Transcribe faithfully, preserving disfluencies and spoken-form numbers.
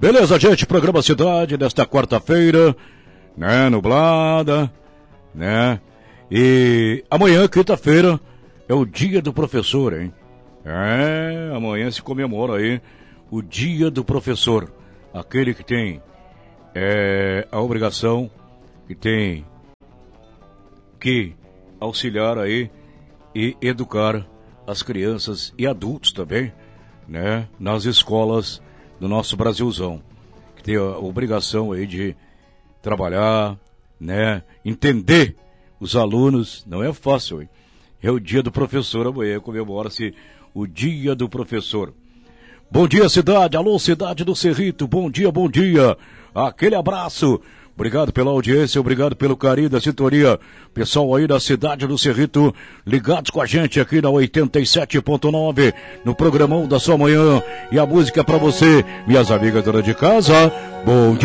Beleza, gente, programa Cidade desta quarta-feira, né, nublada, né, e amanhã, quinta-feira, é o dia do professor, hein? É, amanhã se comemora aí o dia do professor, aquele que tem é, a obrigação, que tem que auxiliar aí e educar as crianças e adultos também, né, nas escolas do nosso Brasilzão, que tem a obrigação aí de trabalhar, né, entender os alunos, não é fácil, hein? É o dia do professor, amanhã comemora-se o dia do professor. Bom dia, cidade, alô, cidade do Cerrito, bom dia, bom dia, aquele abraço, obrigado pela audiência, obrigado pelo carinho da sintonia, pessoal aí da cidade do Cerrito, ligados com a gente aqui na oitenta e sete ponto nove, no programão da sua manhã, e a música é pra você, minhas amigas dona de casa, bom dia.